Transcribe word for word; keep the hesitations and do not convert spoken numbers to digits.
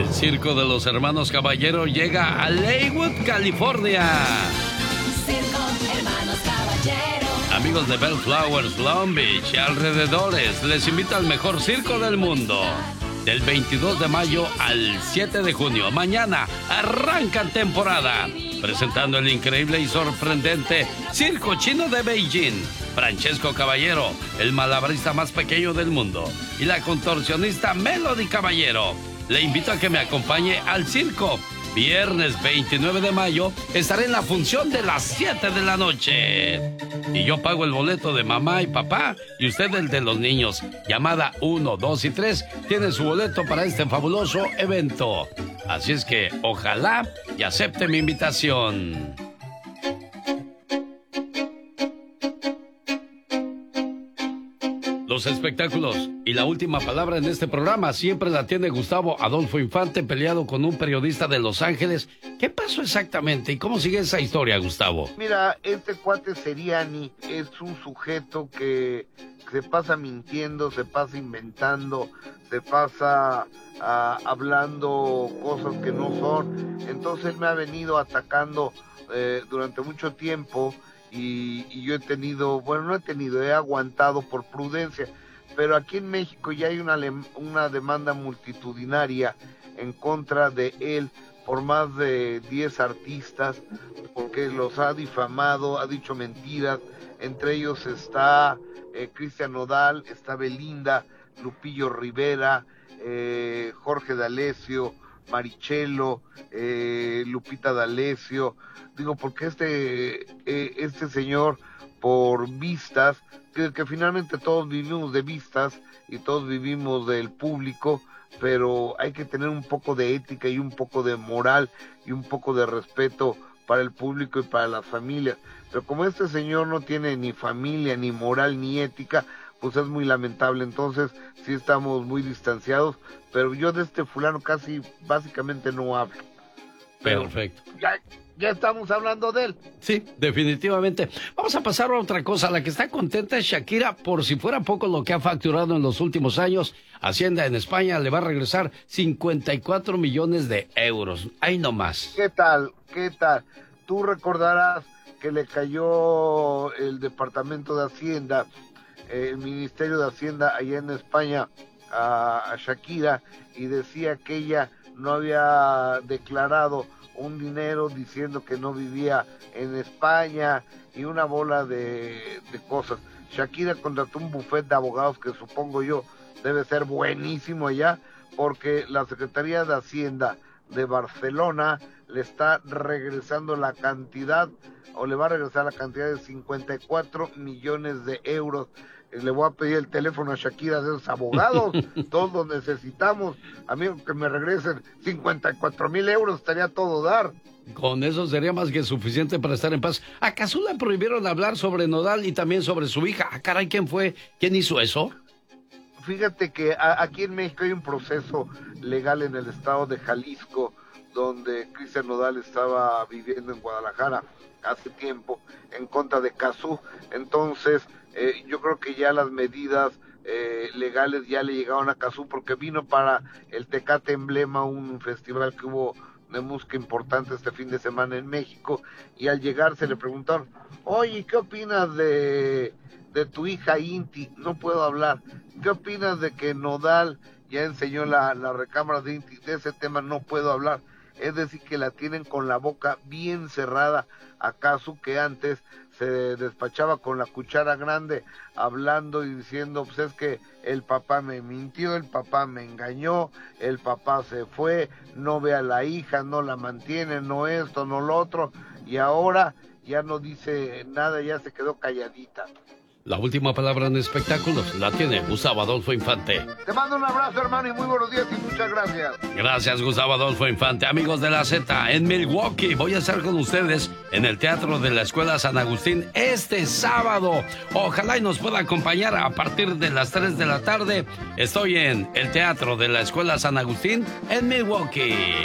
El circo de los hermanos Caballero llega a Leywood, California. Circo Hermanos Caballero. Amigos de Bellflowers, Long Beach y alrededores, les invito al mejor circo del mundo. Del veintidós de mayo al siete de junio. Mañana arrancan temporada. Presentando el increíble y sorprendente Circo Chino de Beijing. Francesco Caballero, el malabarista más pequeño del mundo. Y la contorsionista Melody Caballero. Le invito a que me acompañe al circo. Viernes veintinueve de mayo estaré en la función de las siete de la noche. Y yo pago el boleto de mamá y papá y usted el de los niños. Llamada uno, dos y tres tiene su boleto para este fabuloso evento. Así es que ojalá y acepte mi invitación. Los espectáculos y la última palabra en este programa siempre la tiene Gustavo Adolfo Infante, peleado con un periodista de Los Ángeles. ¿Qué pasó exactamente y cómo sigue esa historia, Gustavo? Mira, este cuate Seriani es un sujeto que se pasa mintiendo, se pasa inventando, se pasa uh, hablando cosas que no son. Entonces me ha venido atacando eh, durante mucho tiempo. Y, y yo he tenido, bueno, no he tenido, he aguantado por prudencia, pero aquí en México ya hay una, una demanda multitudinaria en contra de él por más de diez artistas, porque los ha difamado, ha dicho mentiras, entre ellos está eh, Cristian Nodal, está Belinda, Lupillo Rivera, eh, Jorge D'Alessio, Marichelo, eh, Lupita D'Alessio. Digo, porque este eh, este señor, por vistas, que, que finalmente todos vivimos de vistas y todos vivimos del público, pero hay que tener un poco de ética y un poco de moral y un poco de respeto para el público y para las familias. Pero como este señor no tiene ni familia, ni moral, ni ética, pues es muy lamentable. Entonces sí estamos muy distanciados, pero yo de este fulano casi básicamente no hablo. Pero perfecto. Ya, ya estamos hablando de él. Sí, definitivamente. Vamos a pasar a otra cosa. La que está contenta es Shakira. Por si fuera poco lo que ha facturado en los últimos años, Hacienda en España le va a regresar cincuenta y cuatro millones de euros. Ahí nomás. ¿Qué tal? ¿Qué tal? Tú recordarás que le cayó el Departamento de Hacienda, eh, el Ministerio de Hacienda allá en España a, a Shakira, y decía que ella no había declarado un dinero, diciendo que no vivía en España y una bola de, de cosas. Shakira contrató un bufete de abogados que supongo yo debe ser buenísimo allá, porque la Secretaría de Hacienda de Barcelona le está regresando la cantidad, o le va a regresar la cantidad de cincuenta y cuatro millones de euros. Le voy a pedir el teléfono a Shakira de esos abogados, todos los necesitamos. Amigo, que me regresen cincuenta y cuatro mil euros, estaría todo dar. Con eso sería más que suficiente para estar en paz. ¿Acaso le prohibieron hablar sobre Nodal y también sobre su hija? Ah, caray, ¿quién fue? ¿Quién hizo eso? Fíjate que a, aquí en México hay un proceso legal en el estado de Jalisco, donde Cristian Nodal estaba viviendo en Guadalajara hace tiempo, en contra de Cazzu. Entonces, eh, yo creo que ya las medidas eh, legales ya le llegaron a Cazzu, porque vino para el Tecate Emblema, un festival que hubo de música importante este fin de semana en México, y al llegar se le preguntaron: oye, ¿qué opinas de, de tu hija Inti? No puedo hablar. ¿Qué opinas de que Nodal ya enseñó la, la recámara de Inti? De ese tema no puedo hablar. Es decir, que la tienen con la boca bien cerrada a Cazzu, que antes se despachaba con la cuchara grande, hablando y diciendo: pues es que el papá me mintió, el papá me engañó, el papá se fue, no ve a la hija, no la mantiene, no esto, no lo otro, y ahora ya no dice nada, ya se quedó calladita. La última palabra en espectáculos la tiene Gustavo Adolfo Infante. Te mando un abrazo, hermano, y muy buenos días y muchas gracias. Gracias, Gustavo Adolfo Infante. Amigos de la Z, en Milwaukee voy a estar con ustedes en el Teatro de la Escuela San Agustín este sábado. Ojalá y nos pueda acompañar a partir de las tres de la tarde. Estoy en el Teatro de la Escuela San Agustín en Milwaukee.